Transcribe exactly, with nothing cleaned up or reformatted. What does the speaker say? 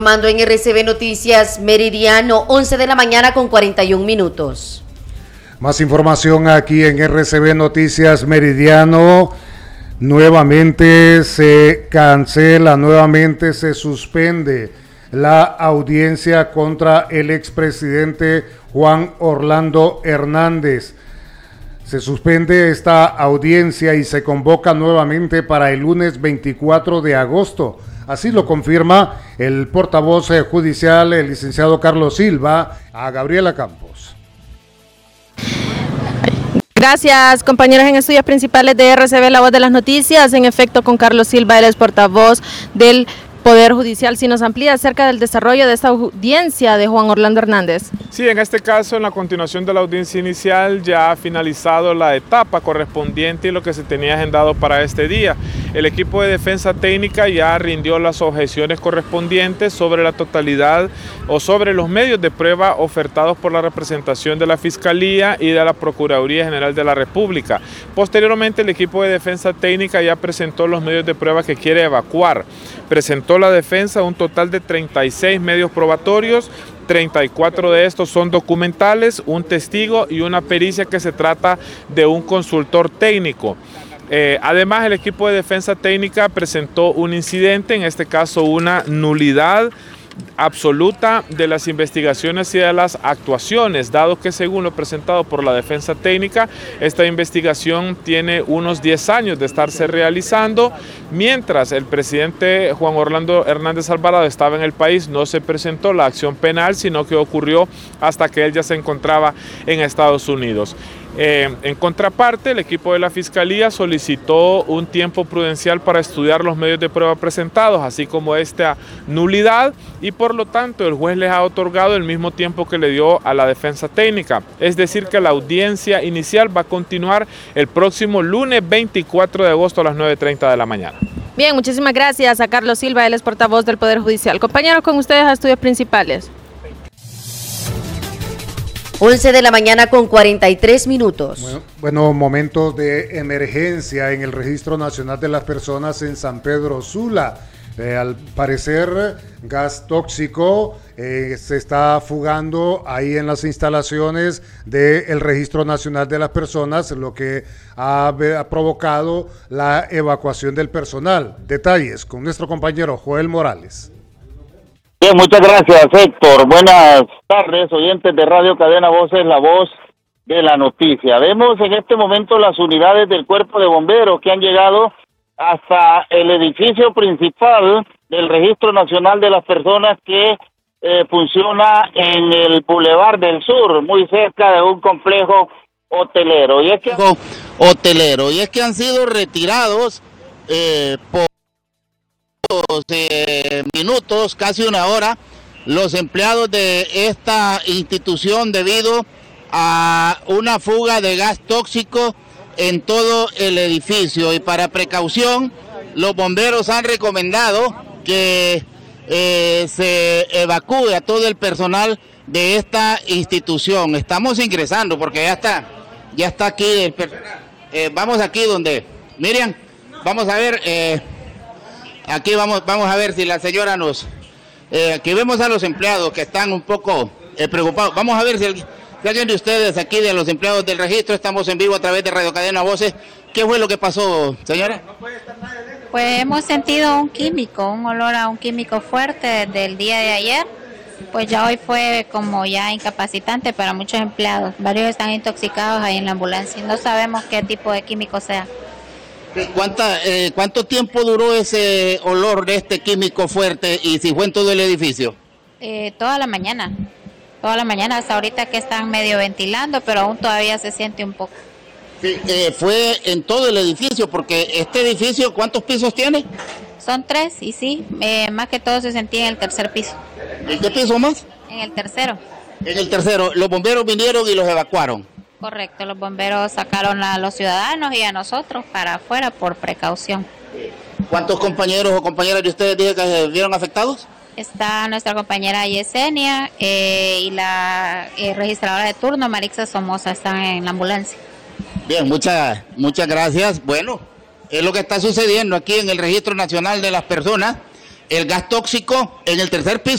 Mando en R C B Noticias Meridiano, once de la mañana con cuarenta y un minutos. Más información aquí en R C B Noticias Meridiano. Nuevamente se cancela, nuevamente se suspende la audiencia contra el expresidente Juan Orlando Hernández. Se suspende esta audiencia y se convoca nuevamente para el lunes veinticuatro de agosto. Así lo confirma el portavoz judicial, el licenciado Carlos Silva, a Gabriela Campos. Gracias, compañeros en estudios principales de R C B, la voz de las noticias. En efecto, con Carlos Silva, él es portavoz del Poder Judicial. Si nos amplía acerca del desarrollo de esta audiencia de Juan Orlando Hernández. Sí, en este caso, en la continuación de la audiencia inicial, ya ha finalizado la etapa correspondiente y lo que se tenía agendado para este día. El equipo de defensa técnica ya rindió las objeciones correspondientes sobre la totalidad o sobre los medios de prueba ofertados por la representación de la Fiscalía y de la Procuraduría General de la República. Posteriormente, el equipo de defensa técnica ya presentó los medios de prueba que quiere evacuar. Presentó la defensa un total de treinta y seis medios probatorios, treinta y cuatro de estos son documentales, un testigo y una pericia que se trata de un consultor técnico. Eh, además, el equipo de defensa técnica presentó un incidente, en este caso una nulidad absoluta de las investigaciones y de las actuaciones, dado que según lo presentado por la defensa técnica, esta investigación tiene unos diez años de estarse realizando. Mientras el presidente Juan Orlando Hernández Alvarado estaba en el país, no se presentó la acción penal, sino que ocurrió hasta que él ya se encontraba en Estados Unidos. Eh, en contraparte, el equipo de la Fiscalía solicitó un tiempo prudencial para estudiar los medios de prueba presentados, así como esta nulidad, y por lo tanto el juez les ha otorgado el mismo tiempo que le dio a la defensa técnica. Es decir, que la audiencia inicial va a continuar el próximo lunes veinticuatro de agosto a las nueve treinta de la mañana. Bien, muchísimas gracias a Carlos Silva, él es portavoz del Poder Judicial. Compañeros, con ustedes a estudios principales. once de la mañana con cuarenta y tres minutos. Bueno, bueno, momentos de emergencia en el Registro Nacional de las Personas en San Pedro Sula. Eh, al parecer, gas tóxico eh, se está fugando ahí en las instalaciones del Registro Nacional de las Personas, lo que ha, ha provocado la evacuación del personal. Detalles con nuestro compañero Joel Morales. Bien, muchas gracias, Héctor. Buenas tardes, oyentes de Radio Cadena Voces, la voz de la noticia. Vemos en este momento las unidades del Cuerpo de Bomberos que han llegado hasta el edificio principal del Registro Nacional de las Personas que eh, funciona en el Boulevard del Sur, muy cerca de un complejo hotelero. Y es que hotelero y es que han sido retirados eh, por Eh, minutos, casi una hora, los empleados de esta institución debido a una fuga de gas tóxico en todo el edificio, y para precaución los bomberos han recomendado que eh, se evacúe a todo el personal de esta institución. Estamos ingresando porque ya está ya está aquí el personal. Eh, vamos aquí donde Miriam, vamos a ver eh, Aquí vamos, vamos a ver si la señora nos... Eh, aquí vemos a los empleados que están un poco eh, preocupados. Vamos a ver si, el, si alguien de ustedes aquí, de los empleados del registro, estamos en vivo a través de Radio Cadena Voces. ¿Qué fue lo que pasó, señora? Pues hemos sentido un químico, un olor a un químico fuerte desde el día de ayer. Pues ya hoy fue como ya incapacitante para muchos empleados. Varios están intoxicados ahí en la ambulancia. No sabemos qué tipo de químico sea. ¿Cuánta, eh, ¿Cuánto tiempo duró ese olor de este químico fuerte y si fue en todo el edificio? Eh, toda la mañana, toda la mañana, hasta ahorita que están medio ventilando, pero aún todavía se siente un poco. Sí, eh, fue en todo el edificio, porque este edificio, ¿cuántos pisos tiene? Son tres, y sí, eh, más que todo se sentía en el tercer piso. ¿En qué piso más? En el tercero. En el tercero, los bomberos vinieron y los evacuaron. Correcto, los bomberos sacaron a los ciudadanos y a nosotros para afuera por precaución. ¿Cuántos compañeros o compañeras de ustedes dicen que se vieron afectados? Está nuestra compañera Yesenia eh, y la eh, registradora de turno, Marixa Somoza, están en la ambulancia. Bien, muchas, muchas gracias. Bueno, es lo que está sucediendo aquí en el Registro Nacional de las Personas, el gas tóxico en el tercer piso.